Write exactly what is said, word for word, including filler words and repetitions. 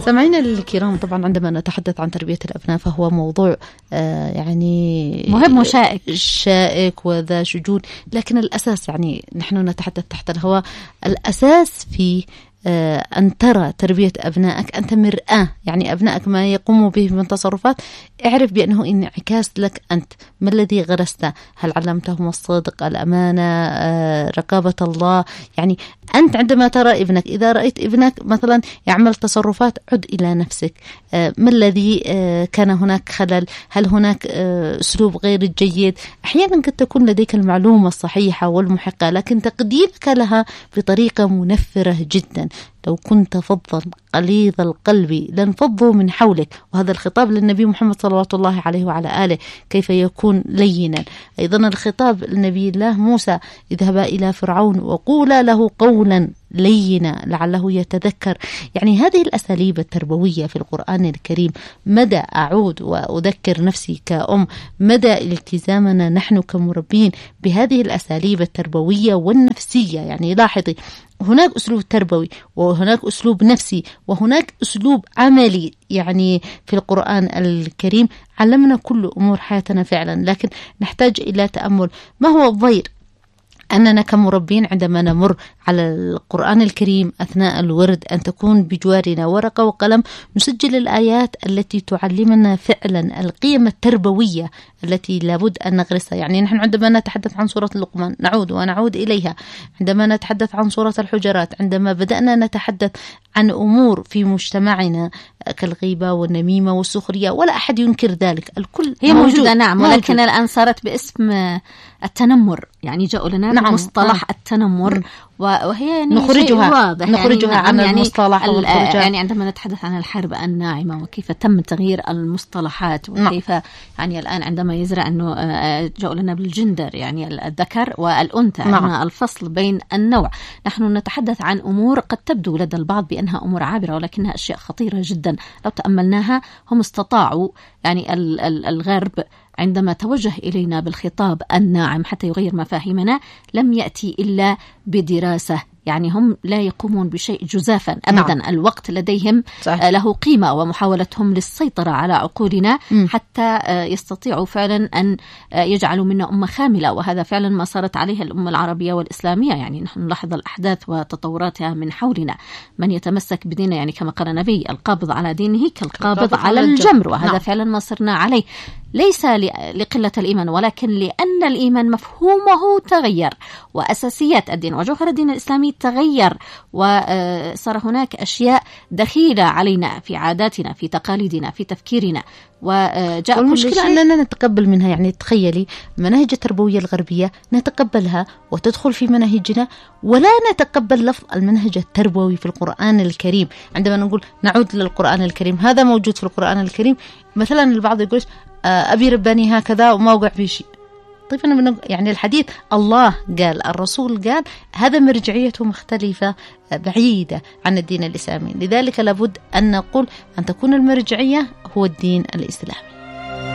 سمعينا الكرام، طبعا عندما نتحدث عن تربية الأبناء فهو موضوع آه يعني مهم وشائك شائك وذا شجون، لكن الأساس يعني نحن نتحدث تحت الهواء، الأساس في أن ترى تربية أبنائك أنت مرآة، يعني أبنائك ما يقوموا به من تصرفات اعرف بأنه انعكاس لك أنت. ما الذي غرسته؟ هل علمتهم الصدق، الأمانة، رقابة الله؟ يعني أنت عندما ترى ابنك، إذا رأيت ابنك مثلا يعمل تصرفات عد إلى نفسك، ما الذي كان هناك خلل؟ هل هناك أسلوب غير جيد؟ أحيانا قد تكون لديك المعلومة الصحيحة والمحقة لكن تقديمك لها بطريقة منفرة جدا. لو كنت فظا غليظ القلب لانفضوا من حولك، وهذا الخطاب للنبي محمد صلوات الله عليه وعلى آله، كيف يكون لينا. أيضا الخطاب للنبي الله موسى، اذهبا إلى فرعون وقولا له قولا لينا لعله يتذكر. يعني هذه الأساليب التربوية في القرآن الكريم مدى أعود وأذكر نفسي كأم مدى التزامنا نحن كمربين بهذه الأساليب التربوية والنفسية. يعني لاحظي، هناك أسلوب تربوي وهناك أسلوب نفسي وهناك أسلوب عملي. يعني في القرآن الكريم علمنا كل أمور حياتنا فعلا، لكن نحتاج إلى تأمل. ما هو الضير أننا كمربين عندما نمر على القرآن الكريم أثناء الورد أن تكون بجوارنا ورقة وقلم نسجل الآيات التي تعلمنا فعلا القيم التربوية التي لابد أن نغرسها. يعني نحن عندما نتحدث عن سورة لقمان نعود ونعود إليها، عندما نتحدث عن سورة الحجرات، عندما بدأنا نتحدث عن أمور في مجتمعنا كالغيبة والنميمة والسخرية، ولا أحد ينكر ذلك، الكل هي موجودة نعم، ولكن الآن صارت باسم التنمر. يعني جاءوا لنا نعم. مصطلح نعم. التنمر، وهي يعني نخرجها واضح نخرجها يعني عن يعني المصطلح يعني, يعني عندما نتحدث عن الحرب الناعمة وكيف تم تغيير المصطلحات وكيف نعم. يعني الآن عندما يزرع أنه جاءوا لنا بالجندر، يعني الذكر والأنثى نعم. الفصل بين النوع. نحن نتحدث عن أمور قد تبدو لدى البعض بأنها أمور عابرة، ولكنها أشياء خطيرة جدا لو تأملناها. هم استطاعوا يعني الغرب عندما توجه إلينا بالخطاب الناعم حتى يغير مفاهيمنا لم يأتي إلا بدراسة. يعني هم لا يقومون بشيء جزافا أبدا نعم. الوقت لديهم صحيح. له قيمة، ومحاولتهم للسيطرة على عقولنا م. حتى يستطيعوا فعلا أن يجعلوا منا أمة خاملة، وهذا فعلا ما صارت عليها الأمة العربية والإسلامية. يعني نحن نلاحظ الأحداث وتطوراتها من حولنا. من يتمسك بدينه يعني كما قال النبي القابض على دينه كالقابض على الجمر، وهذا نعم. فعلا ما صرنا عليه، ليس لقلة الإيمان ولكن لأن الإيمان مفهومه تغير وأساسيات الدين وجوهر الدين الإسلامي تغير، وصار هناك أشياء دخيلة علينا في عاداتنا في تقاليدنا في تفكيرنا، وجاء والمشكلة أننا نتقبل منها. يعني تخيلي المناهج التربوية الغربية نتقبلها وتدخل في مناهجنا، ولا نتقبل لفظ المنهج التربوي في القرآن الكريم. عندما نقول نعود للقرآن الكريم، هذا موجود في القرآن الكريم. مثلا البعض يقول أبي رباني هكذا وما وقع في شيء. طيب أنا يعني الحديث الله قال، الرسول قال، هذا مرجعيته مختلفة بعيدة عن الدين الإسلامي. لذلك لابد أن نقول أن تكون المرجعية هو الدين الإسلامي.